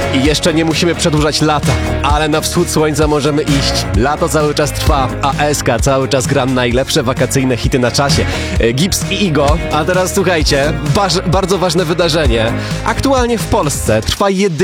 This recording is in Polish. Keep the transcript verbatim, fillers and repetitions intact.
I jeszcze nie musimy przedłużać lata, ale na wschód słońca możemy iść. Lato cały czas trwa, a S K cały czas gra najlepsze wakacyjne hity na czasie. E, Gibbs i Igo. A teraz słuchajcie, waż, bardzo ważne wydarzenie. Aktualnie w Polsce trwa jedyny